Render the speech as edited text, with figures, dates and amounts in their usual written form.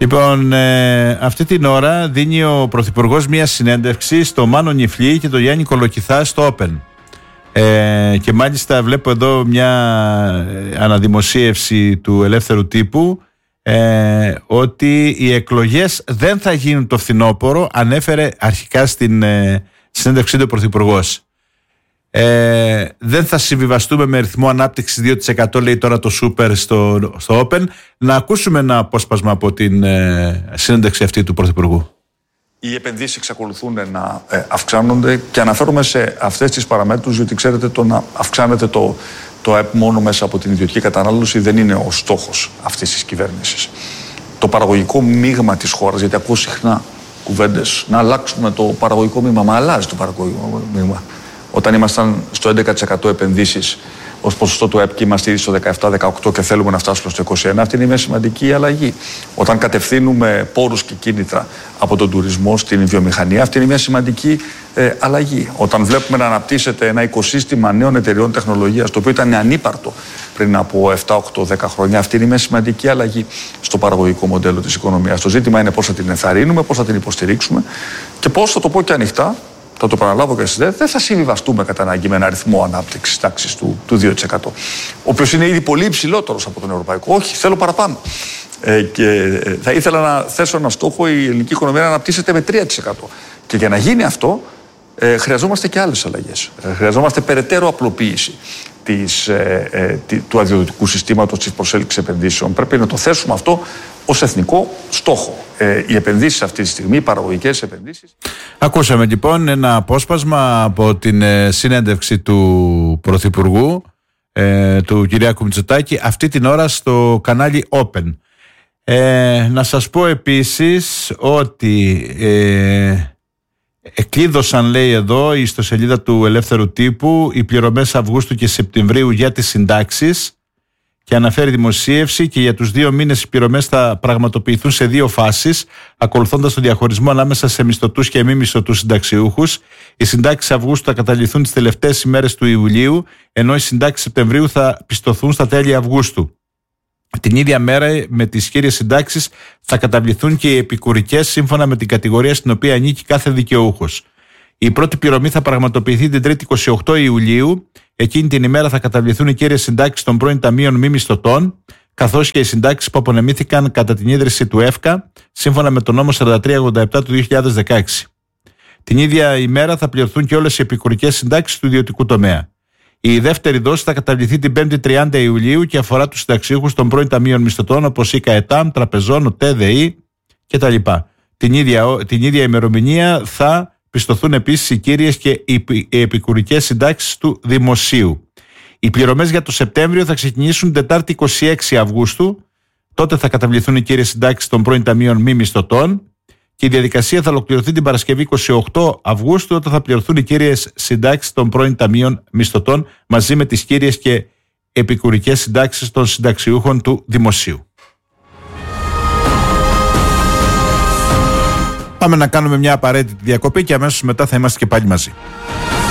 Λοιπόν, αυτή την ώρα δίνει ο Πρωθυπουργός μια συνέντευξη στο Μάνο Νιφλή και τον Γιάννη Κολοκυθά στο Open. Και μάλιστα βλέπω εδώ μια αναδημοσίευση του Ελεύθερου Τύπου ότι οι εκλογές δεν θα γίνουν το φθινόπωρο, ανέφερε αρχικά στην συνέντευξή του ο Πρωθυπουργός. Δεν θα συμβιβαστούμε με ρυθμό ανάπτυξης 2%, λέει τώρα το Σούπερ στο Open. Να ακούσουμε ένα απόσπασμα από την συνέντευξη αυτή του Πρωθυπουργού. Οι επενδύσεις εξακολουθούν να αυξάνονται και αναφέρομαι σε αυτές τις παραμέτρους, διότι ξέρετε το να αυξάνεται το ΑΕΠ μόνο μέσα από την ιδιωτική κατανάλωση δεν είναι ο στόχος αυτής της κυβέρνησης. Το παραγωγικό μείγμα της χώρας, γιατί ακούω συχνά κουβέντες να αλλάξουμε το παραγωγικό μείγμα, μα αλλάζει το παραγωγικό μείγμα. Όταν ήμασταν στο 11% επενδύσεις ως ποσοστό του ΑΕΠ και είμαστε ήδη στο 17-18 και θέλουμε να φτάσουμε στο 21, αυτή είναι μια σημαντική αλλαγή. Όταν κατευθύνουμε πόρους και κίνητρα από τον τουρισμό στην βιομηχανία, αυτή είναι μια σημαντική αλλαγή. Όταν βλέπουμε να αναπτύσσεται ένα οικοσύστημα νέων εταιριών τεχνολογίας, το οποίο ήταν ανύπαρτο πριν από 7, 8, 10 χρόνια, αυτή είναι μια σημαντική αλλαγή στο παραγωγικό μοντέλο της οικονομίας. Το ζήτημα είναι πώς θα την ενθαρρύνουμε, πώς θα την υποστηρίξουμε και πώς, θα το πω και ανοιχτά, θα το παραλάβω και στις δεν θα συμβιβαστούμε κατά ανάγκη με ένα αριθμό ανάπτυξης τάξης του 2%. Ο οποίος είναι ήδη πολύ υψηλότερος από τον ευρωπαϊκό. Όχι, θέλω παραπάνω. Και θα ήθελα να θέσω ένα στόχο η ελληνική οικονομία να αναπτύσσεται με 3%. Και για να γίνει αυτό, χρειαζόμαστε και άλλες αλλαγές. Χρειαζόμαστε περαιτέρω απλοποίηση του αδειοδοτικού συστήματος της προσέλκυσης επενδύσεων. Πρέπει να το θέσουμε αυτό ως εθνικό στόχο. Οι επενδύσεις αυτή τη στιγμή, οι παραγωγικές επενδύσεις. Ακούσαμε λοιπόν ένα απόσπασμα από την συνέντευξη του Πρωθυπουργού, του Κυριάκου Μητσοτάκη, αυτή την ώρα στο κανάλι Open. Να σας πω επίσης ότι εκλείδωσαν, λέει εδώ, η ιστοσελίδα του Ελεύθερου Τύπου, οι πληρωμές Αυγούστου και Σεπτεμβρίου για τις συντάξεις και αναφέρει δημοσίευση και για τους 2 μήνες οι πληρωμές θα πραγματοποιηθούν σε 2 φάσεις, ακολουθώντας τον διαχωρισμό ανάμεσα σε μισθωτούς και μη μισθωτούς συνταξιούχους. Οι συντάξεις Αυγούστου θα καταβληθούν τις τελευταίες ημέρες του Ιουλίου, ενώ οι συντάξεις Σεπτεμβρίου θα πιστωθούν στα τέλη Αυγούστου. Την ίδια μέρα με τις κύριες συντάξεις θα καταβληθούν και οι επικουρικές σύμφωνα με την κατηγορία στην οποία ανήκει κάθε δικαιούχος. Η πρώτη πληρωμή θα πραγματοποιηθεί την 3η 28 Ιουλίου. Εκείνη την ημέρα θα καταβληθούν οι κύριες συντάξεις των πρώην ταμείων μη μισθωτών, καθώς και οι συντάξεις που απονεμήθηκαν κατά την ίδρυση του ΕΦΚΑ, σύμφωνα με τον νόμο 4387 του 2016. Την ίδια ημέρα θα πληρωθούν και όλες οι επικουρικές συντάξεις του ιδιωτικού τομέα. Η δεύτερη δόση θα καταβληθεί την 5η 30 Ιουλίου και αφορά τους συνταξιούχους των πρώην ταμείων μισθωτών όπως η ΚΑΕΤΑΜ, Τραπεζών, ΟΤΕ, ΔΕΗ κτλ. Την ίδια ημερομηνία θα πιστωθούν επίσης οι κύριες και οι επικουρικές συντάξεις του δημοσίου. Οι πληρωμές για το Σεπτέμβριο θα ξεκινήσουν την Τετάρτη 26 Αυγούστου. Τότε θα καταβληθούν οι κύριες συντάξεις των πρώην ταμείων μη μισθωτών και η διαδικασία θα ολοκληρωθεί την Παρασκευή 28 Αυγούστου, όταν θα πληρωθούν οι κύριες συντάξεις των πρώην ταμείων μισθωτών μαζί με τις κύριες και επικουρικές συντάξεις των συνταξιούχων του δημοσίου. Πάμε να κάνουμε μια απαραίτητη διακοπή και αμέσως μετά θα είμαστε και πάλι μαζί.